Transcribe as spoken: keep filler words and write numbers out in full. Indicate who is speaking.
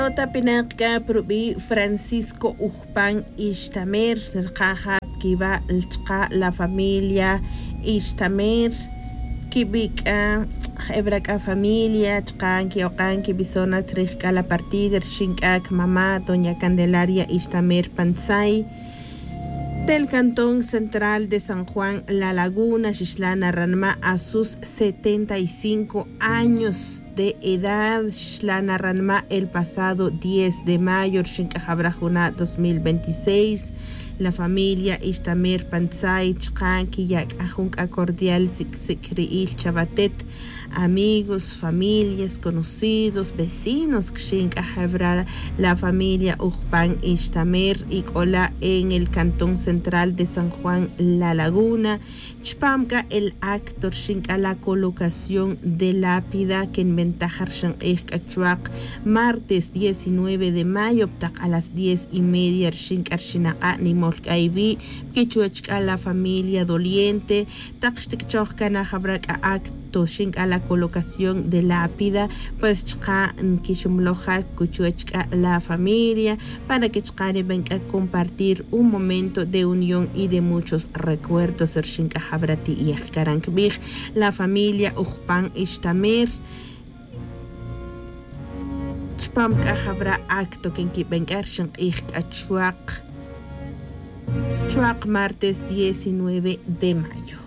Speaker 1: Nota pinaqqa probi Francisco Ujpan Ishtamer Caja Kiva la familia Ishtamer Kibika Hebraka familia Chkanki Okanki Bisona Trika la partida Shinkak Mamá Doña Candelaria Ishtamer Panzai del Cantón Central de San Juan La Laguna, Xixlana Ranma, a sus setenta y cinco años de edad. Xixlana Ranma el pasado diez de mayo, Xincajabrajuna dos mil veintiséis. La familia Ishtamer Panzai, Chkanki, Yak Ajunka Cordial, Sikriil Chabatet, amigos, familias, conocidos, vecinos, Xinkajabra, la familia Ujpan Ishtamer, Ikola en el Cantón Central de San Juan La Laguna. Chpamka el actor Xinka la colocación de lápida que en ventajar Xinkachuak, martes diecinueve de mayo, a las diez y media, Xinka Xinaka ni Molkaivi, Kichuachka la familia doliente, Taxtikchochkana Jabraka acto Xinka la colocación de lápida, pues Chka Kishumloja, Kuchuachka la familia, para que Chkane venga a compartir un momento de unión y de muchos recuerdos. Xinka Jabrati y Karankbig, la familia Ujpan Ishtamer. Chpamka Jabra acto que venga a Chuak. Chuak martes diecinueve de mayo.